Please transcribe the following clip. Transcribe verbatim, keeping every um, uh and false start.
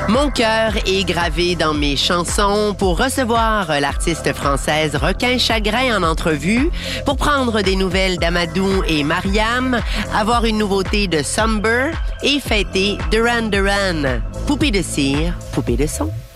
Mon cœur est gravé dans mes chansons pour recevoir l'artiste française Requin Chagrin en entrevue, pour prendre des nouvelles d'Amadou et Mariam, avoir une nouveauté de Somber et fêter Duran Duran. Poupée de cire, poupée de son.